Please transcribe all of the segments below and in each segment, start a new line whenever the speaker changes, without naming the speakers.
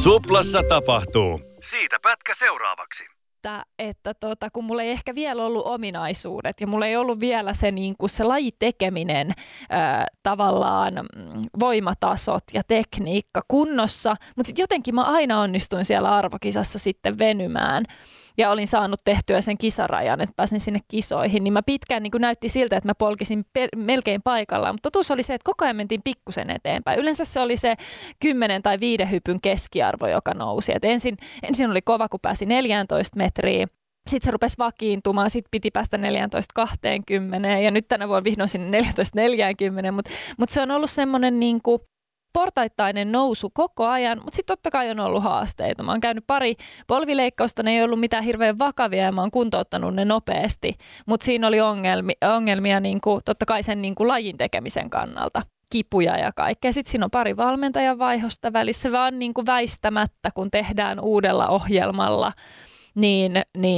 Suplassa tapahtuu. Siitä pätkä seuraavaksi.
Että kun mulla ei ehkä vielä ollut ominaisuudet ja mulla ei ollut vielä se, niin kuin se lajitekeminen, tavallaan voimatasot ja tekniikka kunnossa, mutta sitten jotenkin mä aina onnistuin siellä arvokisassa sitten venymään ja olin saanut tehtyä sen kisarajan, että pääsin sinne kisoihin, niin mä pitkään niin kuin näytti siltä, että mä polkisin melkein paikallaan, mutta totuus oli se, että koko ajan mentiin pikkusen eteenpäin. Yleensä se oli se 10 tai 5 hypyn keskiarvo, joka nousi. Et ensin oli kova, kun pääsi 14 metriä. Sitten se rupesi vakiintumaan, sitten piti päästä 14.20 ja nyt tänä vuonna vihdoin sinne 14.40, mutta se on ollut semmoinen niin kuin portaittainen nousu koko ajan, mutta sitten totta kai on ollut haasteita. Mä oon käynyt pari polvileikkausta, ne ei ollut mitään hirveän vakavia ja mä oon kuntouttanut ne nopeasti, mutta siinä oli ongelmia niin kuin, totta kai sen niin kuin lajin tekemisen kannalta. Kipuja ja kaikkea. Sitten siinä on pari valmentajan vaihdosta välissä, vaan niin kuin väistämättä, kun tehdään uudella ohjelmalla, niin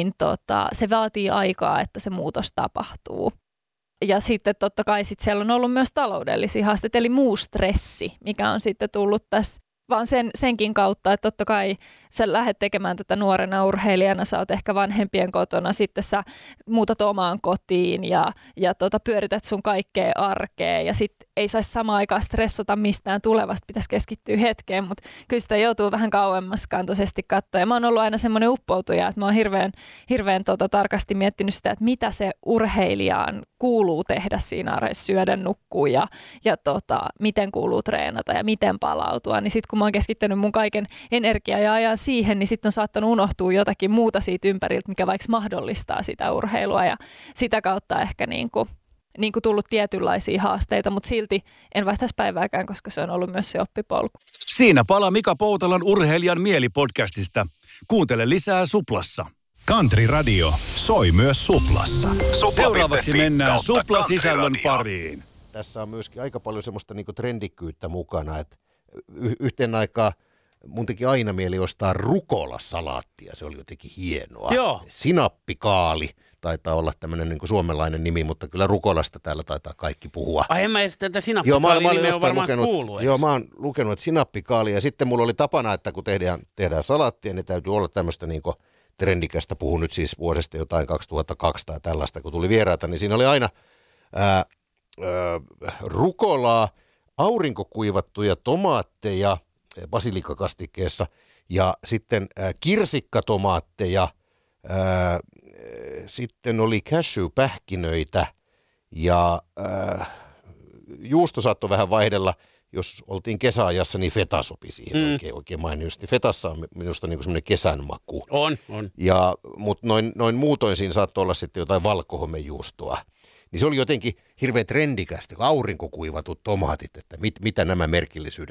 se vaatii aikaa, että se muutos tapahtuu. Ja sitten totta kai siellä on ollut myös taloudellisia haasteita, eli muu stressi, mikä on sitten tullut tässä vaan senkin kautta, että totta kai sä lähdet tekemään tätä nuorena urheilijana, sä oot ehkä vanhempien kotona, sitten sä muutat omaan kotiin ja pyörität sun kaikkea arkea ja sitten ei saisi samaan aikaan stressata mistään tulevasta, pitäisi keskittyä hetkeen, mutta kyllä sitä joutuu vähän kauemmaskantoisesti katsoa. Ja mä oon ollut aina semmoinen uppoutuja, että mä oon hirveän tarkasti miettinyt sitä, että mitä se urheilijaan kuuluu tehdä siinä arjessa, syödä, nukkua ja miten kuuluu treenata ja miten palautua. Niin sitten kun mä oon keskittänyt mun kaiken energiaa ja ajan siihen, niin sitten on saattanut unohtua jotakin muuta siitä ympäriltä, mikä vaikka mahdollistaa sitä urheilua ja sitä kautta ehkä niin kuin tullut tietynlaisia haasteita, mutta silti en vaihtaisi päivääkään, koska se on ollut myös se oppipolku.
Siinä palaa Mika Poutalan Urheilijan mielipodcastista. Kuuntele lisää Suplassa.
Country Radio soi myös Suplassa.
Seuraavaksi mennään Supla-sisällön pariin.
Tässä on myöskin aika paljon semmoista niinku trendikkyyttä mukana, että yhteen aikaan mun teki aina mieli ostaa rukolasalaattia, se oli jotenkin hienoa.
Joo.
Sinappikaali taitaa olla tämmöinen niin kuin suomenlainen nimi, mutta kyllä rukolasta täällä taitaa kaikki puhua.
Ai en mä edes tätä sinappikaali-nimeä ole varmaan kuullut.
Joo, mä oon lukenut, että sinappikaali ja sitten mulla oli tapana, että kun tehdään salaattia, niin täytyy olla tämmöistä niin kuin trendikästä, puhun nyt siis vuodesta jotain 2002 tai tällaista, kun tuli vieraita, niin siinä oli aina rukolaa, aurinkokuivattuja tomaatteja basilikakastikkeessa ja sitten kirsikkatomaatteja, sitten oli cashew-pähkinöitä ja juusto saattoi vähän vaihdella, jos oltiin kesäajassa, niin feta sopi siihen oikein mainiosti. Fetassa on minusta niin kuin semmoinen kesän maku.
On.
Mutta noin muutoin siinä saattoi olla sitten jotain valkohomejuustoa. Niin se oli jotenkin hirveän trendikästä, aurinkokuivatut tomaatit, että mitä nämä merkillisyydet